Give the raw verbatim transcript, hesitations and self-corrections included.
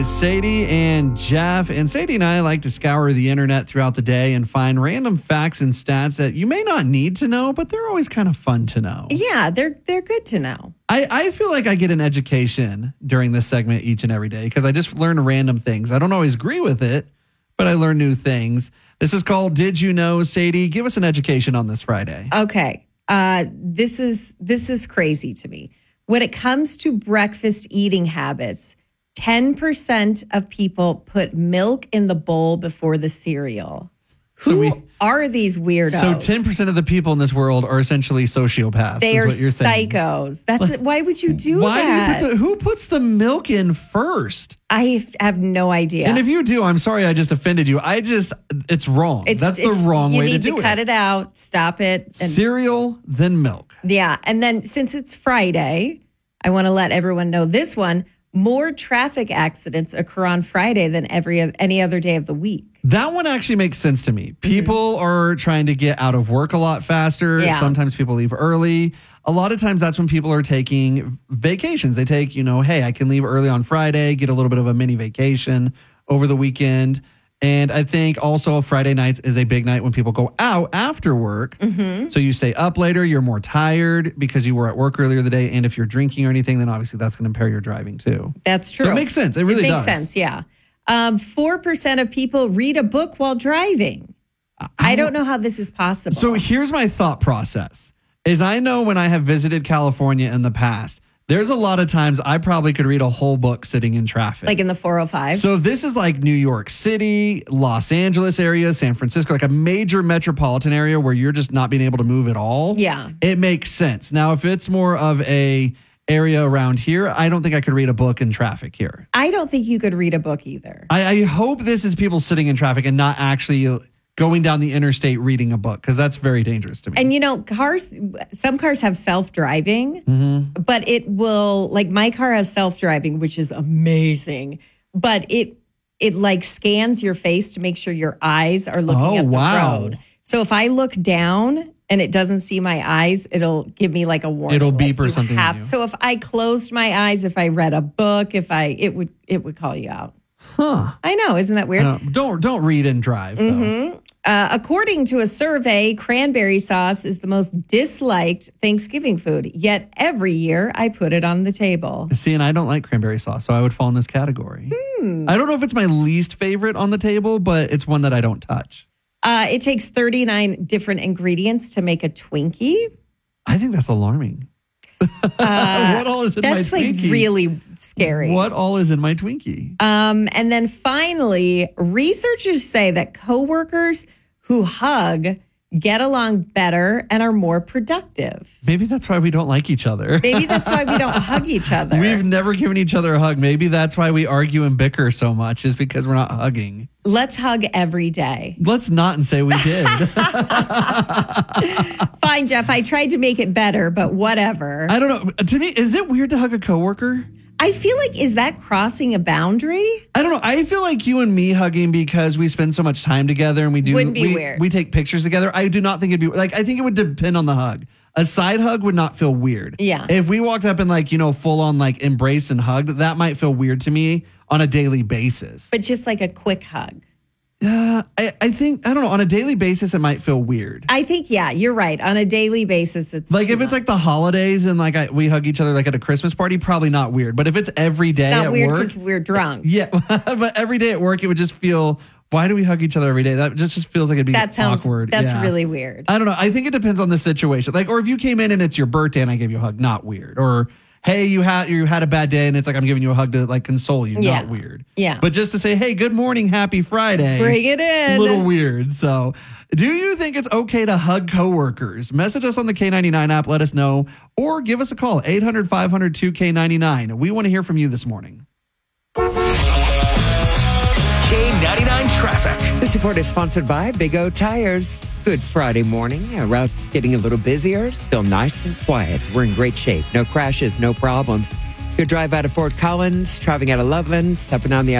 Sadie and Jeff. And Sadie and I like to scour the internet throughout the day and find random facts and stats that you may not need to know, but they're always kind of fun to know. Yeah, they're they're good to know. I, I feel like I get an education during this segment each and every day because I just learn random things. I don't always agree with it, but I learn new things. This is called Did You Know? Sadie, give us an education on this Friday. Okay. Uh, this is this is crazy to me. When it comes to breakfast eating habits, ten percent of people put milk in the bowl before the cereal. So Who we, are these weirdos? So ten percent of the people in this world are essentially sociopaths. They is are what you're saying. psychos. That's it. Why would you do Why that? do you put the, who puts the milk in first? I have no idea. And if you do, I'm sorry I just offended you. I just, it's wrong. It's, That's it's, the wrong way to do it. You need to cut it out, stop it. And, Cereal, then milk. yeah. And then since it's Friday, I want to let everyone know this one. More traffic accidents occur on Friday than every any other day of the week. That one actually makes sense to me. People mm-hmm. are trying to get out of work a lot faster. Yeah. Sometimes people leave early. A lot of times that's when people are taking vacations. They take, you know, hey, I can leave early on Friday, get a little bit of a mini vacation over the weekend. And I think also Friday nights is a big night when people go out after work. Mm-hmm. So you stay up later, you're more tired because you were at work earlier the day. And if you're drinking or anything, then obviously that's going to impair your driving too. That's true. So it makes sense. It really it makes does. sense, yeah. Um, four percent of people read a book while driving. I, I don't know how this is possible. So here's my thought process. Is I know when I have visited California in the past, there's a lot of times I probably could read a whole book sitting in traffic. Like in the four oh five? So if this is like New York City, Los Angeles area, San Francisco, like a major metropolitan area where you're just not being able to move at all. Yeah. It makes sense. Now, if it's more of a area around here, I don't think I could read a book in traffic here. I don't think you could read a book either. I, I hope this is people sitting in traffic and not actually going down the interstate reading a book, because that's very dangerous to me. And, you know, cars, some cars have self-driving, mm-hmm. but it will, like my car has self-driving, which is amazing, but it, it like scans your face to make sure your eyes are looking oh, at the wow. road. So if I look down and it doesn't see my eyes, it'll give me like a warning. It'll beep like or something. Have, you. So if I closed my eyes, if I read a book, if I, it would, it would call you out. Huh. I know. Isn't that weird? Don't, don't, don't read and drive, though. Mm-hmm. Uh, according to a survey, cranberry sauce is the most disliked Thanksgiving food. Yet every year I put it on the table. See, and I don't like cranberry sauce, so I would fall in this category. Hmm. I don't know if it's my least favorite on the table, but it's one that I don't touch. Uh, it takes thirty-nine different ingredients to make a Twinkie. I think that's alarming. Uh, what all is in my Twinkie? That's like really scary. What all is in my Twinkie? Um, and then finally, researchers say that coworkers who hug get along better and are more productive. Maybe that's why we don't like each other. Maybe that's why we don't hug each other. We've never given each other a hug. Maybe that's why we argue and bicker so much, is because we're not hugging. Let's hug every day. Let's not and say we did. Fine, Jeff. I tried to make it better, but whatever. I don't know. To me, is it weird to hug a coworker? I feel like, is that crossing a boundary? I don't know. I feel like you and me hugging because we spend so much time together and we do. Wouldn't be we, weird. We take pictures together. I do not think it'd be like. I think it would depend on the hug. A side hug would not feel weird. Yeah. If we walked up and like, you know, full on like embrace and hugged, that might feel weird to me on a daily basis. But just like a quick hug. Uh, I, I think, I don't know, on a daily basis, it might feel weird. I think, yeah, you're right. On a daily basis, it's like too if it's much. like the holidays and like I, we hug each other like at a Christmas party, probably not weird. But if it's every day it's not at weird work, because we're drunk. Yeah, but every day at work, it would just feel, why do we hug each other every day? That just, just feels like it'd be That sounds awkward. That's yeah. really weird. I don't know. I think it depends on the situation. Like, or if you came in and it's your birthday and I gave you a hug, not weird. Or hey, you had you had a bad day and it's like I'm giving you a hug to like console you, Yeah. not weird. Yeah. But just to say, hey, good morning, happy Friday. Bring it in. A little weird. So do you think it's okay to hug coworkers? Message us on the K ninety-nine app, let us know, or give us a call, eight hundred, five hundred, two K ninety-nine. We want to hear from you this morning. K ninety-nine traffic. This report is sponsored by Big O Tires. Good Friday morning. Our route's getting a little busier, still nice and quiet. We're in great shape. No crashes, no problems. Good drive out of Fort Collins, traveling at eleven, stepping on the